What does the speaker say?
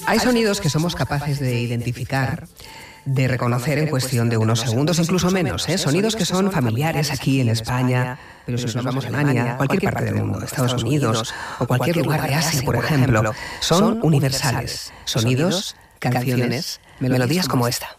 Hay sonidos que somos capaces de identificar, de reconocer en cuestión de unos segundos, incluso menos, ¿eh? Sonidos que son familiares aquí en España, pero si nos vamos a Alemania, cualquier parte del mundo, Estados Unidos o cualquier lugar de Asia, por ejemplo, son universales. Sonidos, canciones, melodías como esta.